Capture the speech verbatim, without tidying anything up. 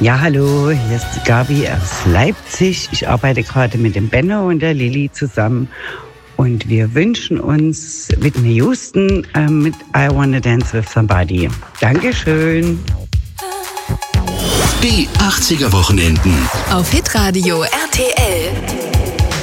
Ja, hallo, hier ist die Gabi aus Leipzig. Ich arbeite gerade mit dem Benno und der Lilly zusammen. Und wir wünschen uns Whitney Houston äh, mit I Wanna Dance with Somebody. Dankeschön. Die achtziger Wochenenden auf Hitradio R T L.